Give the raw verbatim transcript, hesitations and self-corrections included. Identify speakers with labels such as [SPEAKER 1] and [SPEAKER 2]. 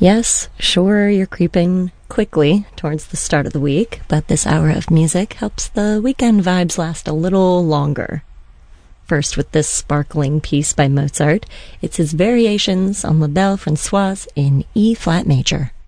[SPEAKER 1] Yes, sure, you're creeping quickly towards the start of the week, but this hour of music helps the weekend vibes last a little longer. First with this sparkling piece by Mozart, it's his Variations on La Belle Françoise in E-flat major.